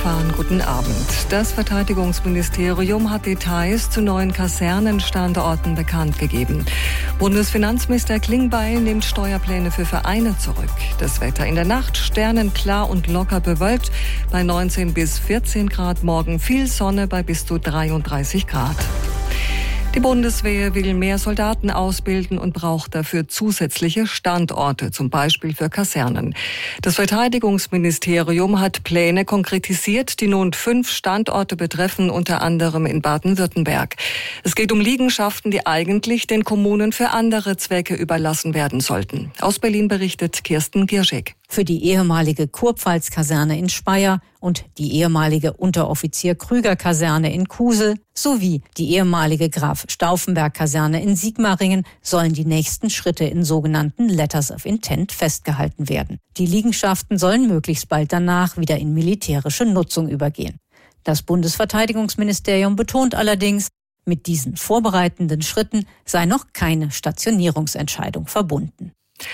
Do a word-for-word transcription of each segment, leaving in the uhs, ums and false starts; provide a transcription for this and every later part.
Fahn, guten Abend. Das Verteidigungsministerium hat Details zu neuen Kasernenstandorten bekannt gegeben. Bundesfinanzminister Klingbeil nimmt Steuerpläne für Vereine zurück. Das Wetter in der Nacht sternenklar und locker bewölkt bei neunzehn bis vierzehn Grad, morgen viel Sonne bei bis zu dreiunddreißig Grad. Die Bundeswehr will mehr Soldaten ausbilden und braucht dafür zusätzliche Standorte, zum Beispiel für Kasernen. Das Verteidigungsministerium hat Pläne konkretisiert, die nun fünf Standorte betreffen, unter anderem in Baden-Württemberg. Es geht um Liegenschaften, die eigentlich den Kommunen für andere Zwecke überlassen werden sollten. Aus Berlin berichtet Kirsten Gierschek. Für die ehemalige Kurpfalz-Kaserne in Speyer und die ehemalige Unteroffizier-Krüger-Kaserne in Kusel sowie die ehemalige Graf-Stauffenberg-Kaserne in Sigmaringen sollen die nächsten Schritte in sogenannten Letters of Intent festgehalten werden. Die Liegenschaften sollen möglichst bald danach wieder in militärische Nutzung übergehen. Das Bundesverteidigungsministerium betont allerdings, mit diesen vorbereitenden Schritten sei noch keine Stationierungsentscheidung verbunden.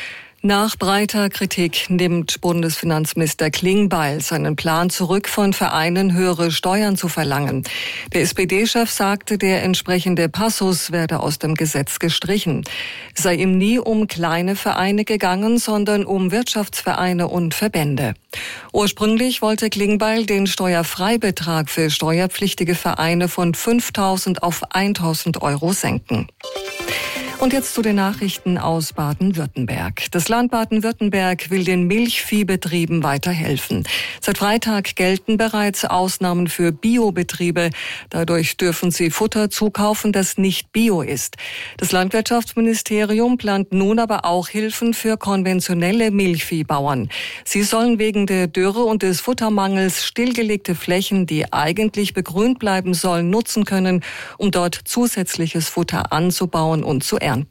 Nach breiter Kritik nimmt Bundesfinanzminister Klingbeil seinen Plan zurück, von Vereinen höhere Steuern zu verlangen. Der S P D-Chef sagte, der entsprechende Passus werde aus dem Gesetz gestrichen. Es sei ihm nie um kleine Vereine gegangen, sondern um Wirtschaftsvereine und Verbände. Ursprünglich wollte Klingbeil den Steuerfreibetrag für steuerpflichtige Vereine von fünftausend auf eintausend Euro senken. Und jetzt zu den Nachrichten aus Baden-Württemberg. Das Land Baden-Württemberg will den Milchviehbetrieben weiterhelfen. Seit Freitag gelten bereits Ausnahmen für Biobetriebe. Dadurch dürfen sie Futter zukaufen, das nicht bio ist. Das Landwirtschaftsministerium plant nun aber auch Hilfen für konventionelle Milchviehbauern. Sie sollen wegen der Dürre und des Futtermangels stillgelegte Flächen, die eigentlich begrünt bleiben sollen, nutzen können, um dort zusätzliches Futter anzubauen und zu ernten.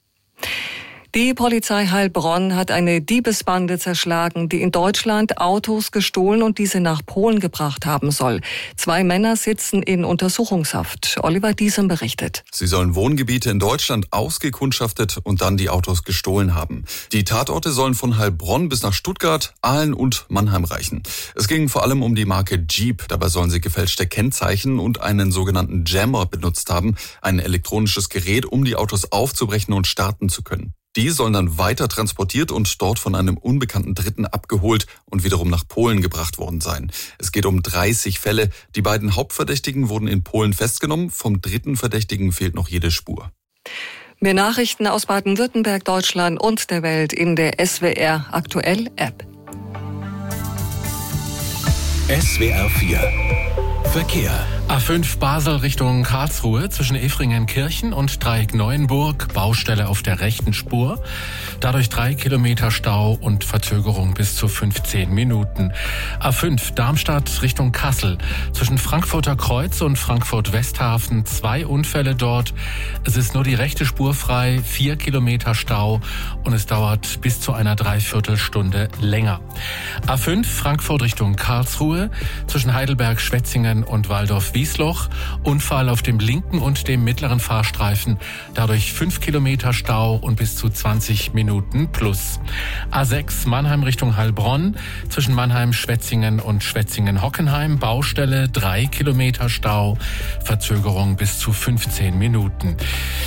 Die Polizei Heilbronn hat eine Diebesbande zerschlagen, die in Deutschland Autos gestohlen und diese nach Polen gebracht haben soll. Zwei Männer sitzen in Untersuchungshaft. Oliver Diesem berichtet. Sie sollen Wohngebiete in Deutschland ausgekundschaftet und dann die Autos gestohlen haben. Die Tatorte sollen von Heilbronn bis nach Stuttgart, Aalen und Mannheim reichen. Es ging vor allem um die Marke Jeep. Dabei sollen sie gefälschte Kennzeichen und einen sogenannten Jammer benutzt haben, ein elektronisches Gerät, um die Autos aufzubrechen und starten zu können. Die sollen dann weiter transportiert und dort von einem unbekannten Dritten abgeholt und wiederum nach Polen gebracht worden sein. Es geht um dreißig Fälle. Die beiden Hauptverdächtigen wurden in Polen festgenommen. Vom dritten Verdächtigen fehlt noch jede Spur. Mehr Nachrichten aus Baden-Württemberg, Deutschland und der Welt in der S W R Aktuell App. S W R vier Verkehr. A fünf Basel Richtung Karlsruhe zwischen Efringen-Kirchen und Dreieck-Neuenburg, Baustelle auf der rechten Spur. Dadurch drei Kilometer Stau und Verzögerung bis zu fünfzehn Minuten. A fünf Darmstadt Richtung Kassel zwischen Frankfurter Kreuz und Frankfurt-Westhafen, zwei Unfälle dort. Es ist nur die rechte Spur frei, vier Kilometer Stau und es dauert bis zu einer Dreiviertelstunde länger. A fünf Frankfurt Richtung Karlsruhe zwischen Heidelberg-Schwetzingen und Waldorf-Wiesloch. Unfall auf dem linken und dem mittleren Fahrstreifen. Dadurch fünf Kilometer Stau und bis zu zwanzig Minuten plus. A sechs Mannheim Richtung Heilbronn zwischen Mannheim-Schwetzingen und Schwetzingen-Hockenheim. Baustelle, drei Kilometer Stau. Verzögerung bis zu fünfzehn Minuten.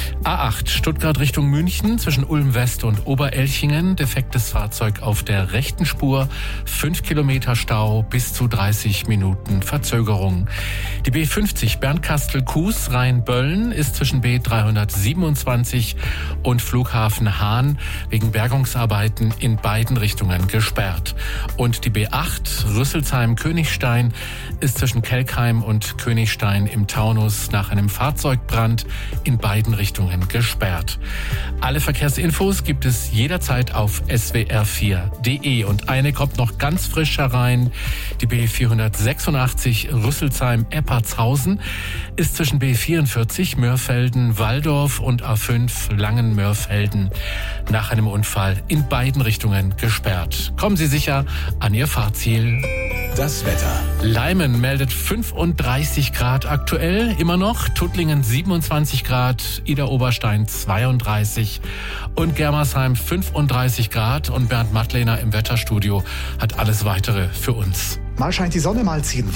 A acht Stuttgart Richtung München zwischen Ulm-West und Oberelchingen. Defektes Fahrzeug auf der rechten Spur. fünf Kilometer Stau bis zu dreißig Minuten Verzögerung. Die B fünfzig Bernkastel-Kues Rhein-Bölln ist zwischen B dreihundertsiebenundzwanzig und Flughafen Hahn wegen Bergungsarbeiten in beiden Richtungen gesperrt. Und die B acht Rüsselsheim-Königstein ist zwischen Kelkheim und Königstein im Taunus nach einem Fahrzeugbrand in beiden Richtungen gesperrt. Alle Verkehrsinfos gibt es jederzeit auf S W R vier punkt de und eine kommt noch ganz frisch herein. Die B vierhundertsechsundachtzig Rüsselsheim-Eppertshausen ist zwischen B vierundvierzig Mörfelden-Walldorf und A fünf Langen-Mörfelden nach einem Unfall in beiden Richtungen gesperrt. Kommen Sie sicher an Ihr Fahrziel. Das Wetter. Leimen meldet fünfunddreißig Grad aktuell, immer noch. Tuttlingen siebenundzwanzig Grad, Idar-Oberstein zweiunddreißig und Germersheim fünfunddreißig Grad. Und Bernd Mattlehner im Wetterstudio hat alles Weitere für uns. Mal scheint die Sonne, mal ziehen